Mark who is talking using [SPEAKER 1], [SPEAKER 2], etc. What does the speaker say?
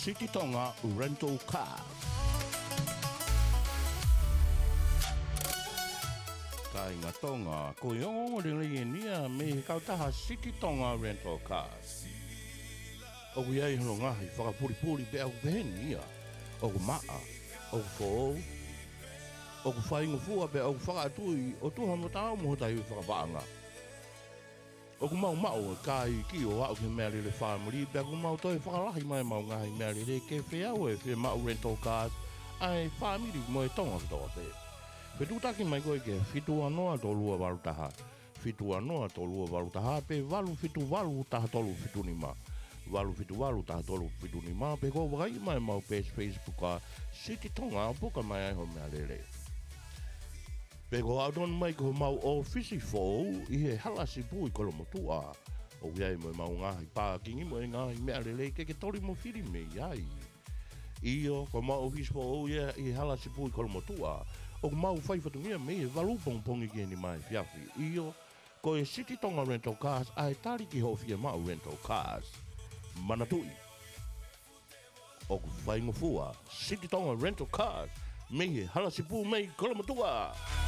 [SPEAKER 1] City Tonga Rental Car. Ka inga tonga, ko yongo ringi nia me kautaha City Tonga Rental Car. O iai hono ngahi, whakapuri pe au pehenia. O maa, o fō, o whaingo fua pe au whakatui, o tuha mo tau mo tai whakapaanga. O mau kai ki o au ke mea le family, pe aku mau toi whakalahi mai mau ngahi mea le ke whiau e whi mau rental cars, ai family mo e tonga katoa pe. Pe tūtaki mai koe ke whitu anoa tō lua warutaha. Whitu anoa tō lua warutaha pe walu whitu walu taha tolu whitu ni ma. Walu whitu walu taha tolu whitu ni ma pe ko wakai mai mau page Facebook a City Tonga puka mai ai ho mea lele. Pe ko audon mai ko mau ofisi fōu i he halasi pui kolo motua. O iai mo mau ngahi pākingi mo e ngahi mea lele ke tori mo whiri me iai. Io ko mau ofisi fōu i he halasi pui kolo motua. O mau whaifatungia me e walupong pongi ki ni mai fiafi. Io ko e City Tonga Rental Cars ai tari ki hofia mau rental cars. Manatui. O ku whaingofua City Tonga Rental Cars me he halasi pui mei kolo motua.